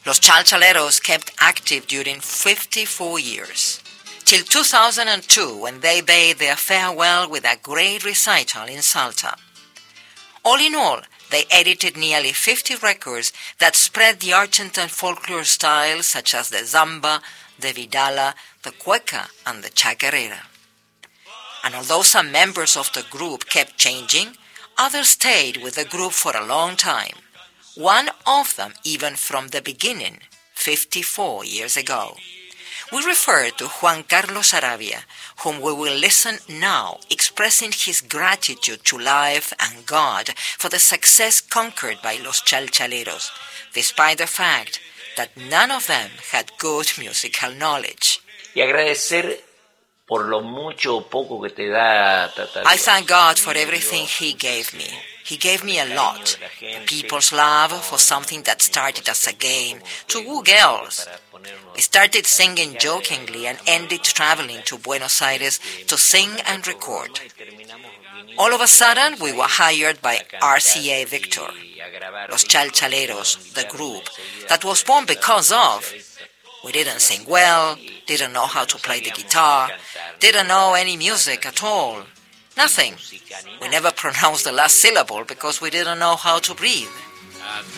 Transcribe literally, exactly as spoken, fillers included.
Los Chalchaleros kept active during fifty-four years, till two thousand two, when they bade their farewell with a great recital in Salta. All in all, they edited nearly fifty records that spread the Argentine folklore styles such as the zamba, the vidala, the cueca, and the chacarera. And although some members of the group kept changing, others stayed with the group for a long time. One of them even from the beginning, fifty-four years ago. We refer to Juan Carlos Arabia, whom we will listen now, expressing his gratitude to life and God for the success conquered by Los Chalchaleros, despite the fact that none of them had good musical knowledge. Y agradecer por lo mucho o poco que te da. I thank God for everything He gave me. He gave me a lot. The people's love for something that started as a game, to woo girls. We started singing jokingly and ended traveling to Buenos Aires to sing and record. All of a sudden, we were hired by R C A Victor, Los Chalchaleros, the group that was born because of. We didn't sing well, didn't know how to play the guitar, didn't know any music at all. Nothing. We never pronounced the last syllable because we didn't know how to breathe.